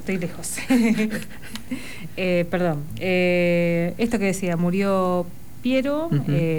estoy lejos. Perdón. Esto que decía, murió Piero,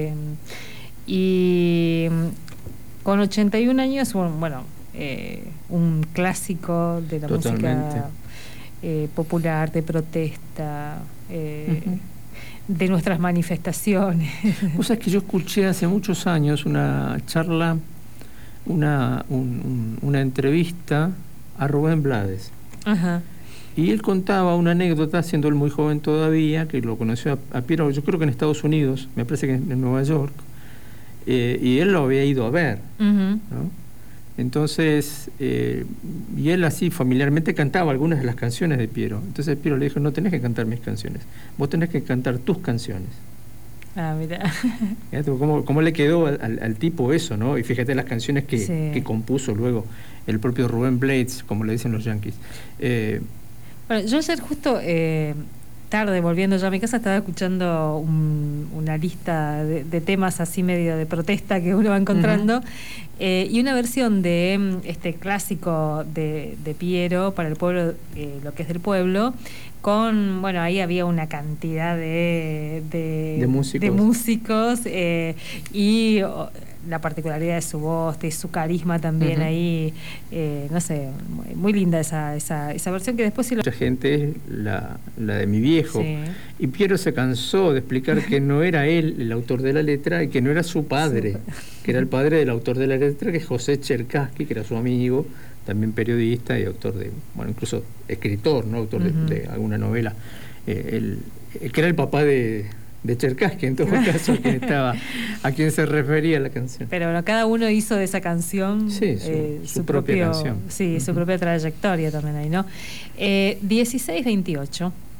y con 81 años, bueno, un clásico de la música popular, de protesta, de nuestras manifestaciones. Vos sabés que yo escuché hace muchos años una charla, una entrevista a Rubén Blades. Ajá. Y él contaba una anécdota, siendo él muy joven todavía, que lo conoció a Piero, yo creo que en Estados Unidos, me parece que en Nueva York, y él lo había ido a ver, ¿no? Entonces, y él así familiarmente cantaba algunas de las canciones de Piero. Entonces Piero le dijo, no tenés que cantar mis canciones, vos tenés que cantar tus canciones. Ah, mira. ¿Cómo le quedó al tipo eso, ¿no? Y fíjate las canciones que compuso luego el propio Rubén Blades, como le dicen los yanquis. Bueno, yo ayer justo tarde, volviendo ya a mi casa, estaba escuchando una lista de temas así medio de protesta que uno va encontrando, y una versión de este clásico de Piero para el pueblo, lo que es del pueblo, con, bueno, ahí había una cantidad de músicos, y la particularidad de su voz, de su carisma también ahí, no sé, muy linda esa versión que después... Mucha gente, la de mi viejo, y Piero se cansó de explicar que no era él el autor de la letra y que no era su padre, que era el padre del autor de la letra, que es José Cherkassky, que era su amigo, también periodista y autor de, bueno, incluso escritor, ¿no? Autor de alguna novela, que era el papá de Cherkassky, en todo caso, a quien se refería la canción. Pero bueno, cada uno hizo de esa canción su propia canción. Sí, su propia trayectoria también ahí, ¿no? 16:28.